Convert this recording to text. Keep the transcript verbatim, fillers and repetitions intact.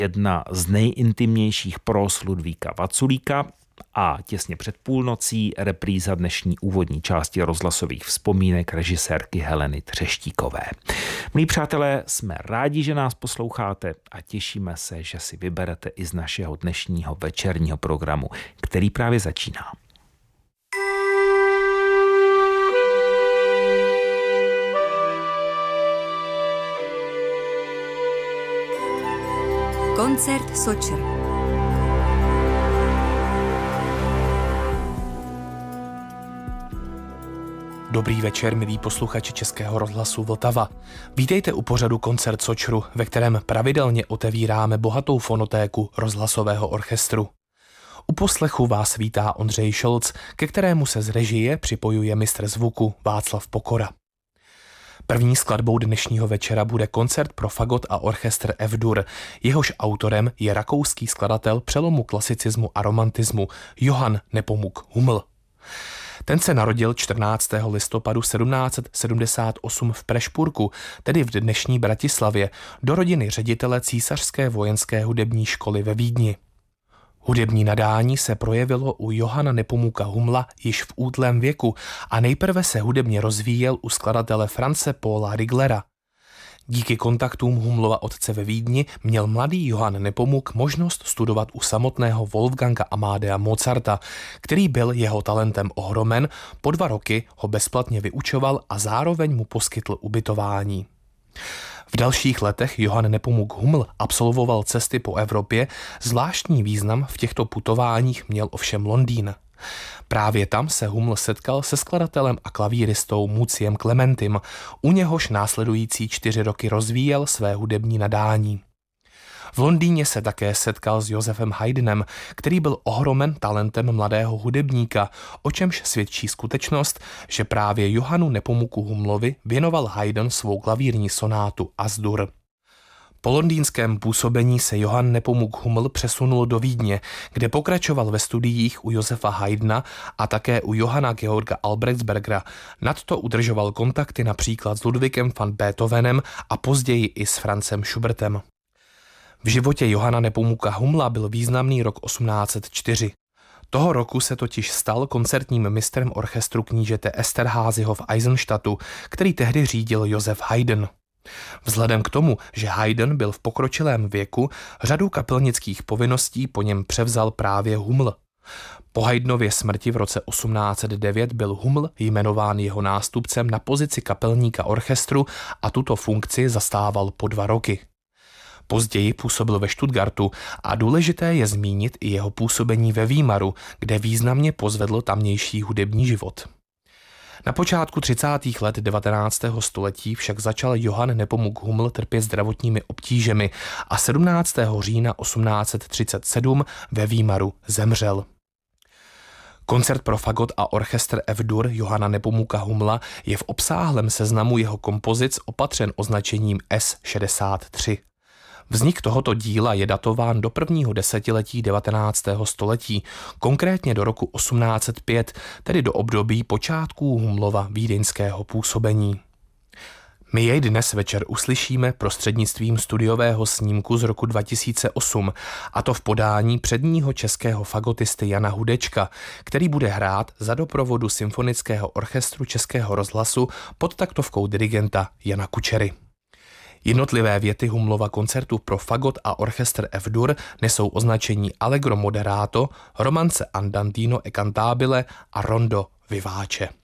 jedna z nejintimnějších pros Ludvíka Vaculíka a těsně před půlnocí repríza dnešní úvodní části rozhlasových vzpomínek režisérky Heleny Třeštíkové. Milí přátelé, jsme rádi, že nás posloucháte a těšíme se, že si vyberete i z našeho dnešního večerního programu, který právě začíná. Koncert Sočr. Dobrý večer, milí posluchači Českého rozhlasu Vltava. Vítejte u pořadu Koncert Sočru, ve kterém pravidelně otevíráme bohatou fonotéku rozhlasového orchestru. U poslechu vás vítá Ondřej Šolc, ke kterému se z režie připojuje mistr zvuku Václav Pokora. První skladbou dnešního večera bude koncert pro fagot a orchestr F-dur. Jehož autorem je rakouský skladatel přelomu klasicismu a romantismu Johann Nepomuk Hummel. Ten se narodil čtrnáctého listopadu sedmnáct set sedmdesát osm v Prešpurku, tedy v dnešní Bratislavě, do rodiny ředitele Císařské vojenské hudební školy ve Vídni. Hudební nadání se projevilo u Johanna Nepomuka Hummela již v útlém věku a nejprve se hudebně rozvíjel u skladatele France Paula Riglera. Díky kontaktům Hummelova otce ve Vídni měl mladý Johann Nepomuk možnost studovat u samotného Wolfganga Amadea Mozarta, který byl jeho talentem ohromen, po dva roky ho bezplatně vyučoval a zároveň mu poskytl ubytování. V dalších letech Johann Nepomuk Hummel absolvoval cesty po Evropě, zvláštní význam v těchto putováních měl ovšem Londýn. Právě tam se Hummel setkal se skladatelem a klavíristou Muciem Clementem, u něhož následující čtyři roky rozvíjel své hudební nadání. V Londýně se také setkal s Josephem Haydnem, který byl ohromen talentem mladého hudebníka, o čemž svědčí skutečnost, že právě Johannu Nepomuku Hummelovi věnoval Haydn svou klavírní sonátu As-dur. Po londýnském působení se Johann Nepomuk Hummel přesunul do Vídně, kde pokračoval ve studiích u Josefa Haydna a také u Johanna Georga Albrechtsbergera. Nadto udržoval kontakty například s Ludwigem van Beethovenem a později i s Franzem Schubertem. V životě Johanna Nepomuka Hummela byl významný rok osmnáct set čtyři. Toho roku se totiž stal koncertním mistrem orchestru knížete Esterházyho v Eisenstadtu, který tehdy řídil Josef Haydn. Vzhledem k tomu, že Haydn byl v pokročilém věku, řadu kapelnických povinností po něm převzal právě Hummel. Po Haydnově smrti v roce osmnáct set devět byl Hummel jmenován jeho nástupcem na pozici kapelníka orchestru a tuto funkci zastával po dva roky. Později působil ve Stuttgartu a důležité je zmínit i jeho působení ve Výmaru, kde významně pozvedl tamnější hudební život. Na počátku třicátých let devatenáctého století však začal Johann Nepomuk Hummel trpět zdravotními obtížemi a sedmnáctého října osmnáct set třicet sedm ve Výmaru zemřel. Koncert pro fagot a orchestr F-dur Johanna Nepomuka Hummela je v obsáhlém seznamu jeho kompozic opatřen označením S šedesát tři. Vznik tohoto díla je datován do prvního desetiletí devatenáctého století, konkrétně do roku osmnáct set pět, tedy do období počátků Hummelova vídeňského působení. My jej dnes večer uslyšíme prostřednictvím studiového snímku z roku dva tisíce osm, a to v podání předního českého fagotisty Jana Hudečka, který bude hrát za doprovodu Symfonického orchestru Českého rozhlasu pod taktovkou dirigenta Jana Kučery. Jednotlivé věty Hummelova koncertu pro fagot a orchestr F-dur nesou označení Allegro moderato, Romance andantino e cantabile a Rondo vivace.